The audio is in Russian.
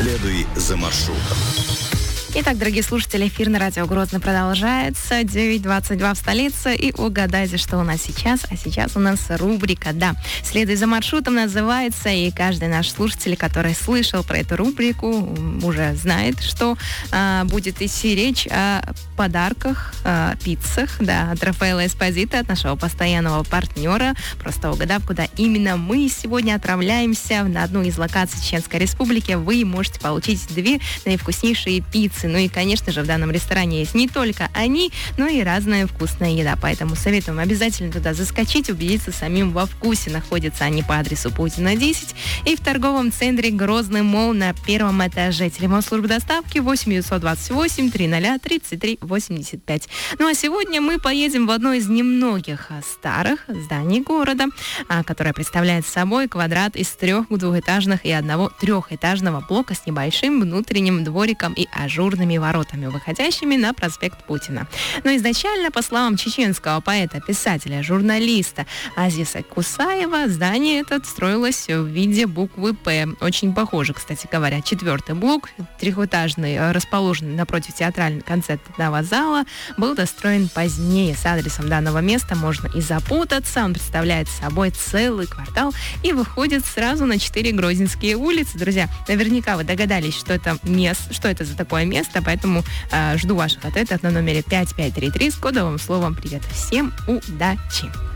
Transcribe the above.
Следуй за маршрутом. Итак, дорогие слушатели, эфир на радио Грозный продолжается. 9:22 в столице. И угадайте, что у нас сейчас. А сейчас у нас рубрика, да, «Следуй за маршрутом» называется. И каждый наш слушатель, который слышал про эту рубрику, уже знает, что будет идти речь о подарках, пиццах, да, от Рафаэла Эспозито, от нашего постоянного партнера. Просто угадав, куда именно мы сегодня отправляемся, на одну из локаций Чеченской Республики, вы можете получить 2 наивкуснейшие пиццы. Ну и, конечно же, в данном ресторане есть не только они, но и разная вкусная еда. Поэтому советуем обязательно туда заскочить, убедиться самим во вкусе. Находятся они по адресу Путина, 10 и в торговом центре Грозный Молл на 1 этаже. Телефон службы доставки 8 928 300 33 85. Ну а сегодня мы поедем в одно из немногих старых зданий города, которое представляет собой квадрат из 3 двухэтажных и 1 трехэтажного блока с небольшим внутренним двориком и ажурными воротами, выходящими на проспект Путина. Но изначально, по словам чеченского поэта, писателя, журналиста Азиса Кусаева, здание это строилось в виде буквы «П». Очень похоже, кстати говоря. 4-й блок, трехэтажный, расположенный напротив театрально-концертного зала, был достроен позднее. С адресом данного места можно и запутаться. Он представляет собой целый квартал и выходит сразу на 4 грозненские улицы. Друзья, наверняка вы догадались, что это за такое место, поэтому жду ваших ответов на номере 5533 с кодовым словом «Привет». Всем удачи!